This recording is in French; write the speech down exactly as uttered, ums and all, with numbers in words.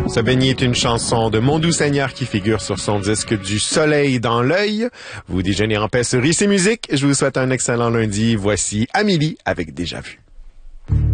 Ce béni est une chanson de Mon Doux Seigneur qui figure sur son disque Du Soleil dans l'œil. Vous déjeunez en paix sur Ici Musique. Je vous souhaite un excellent lundi. Voici Amélie avec Déjà Vu.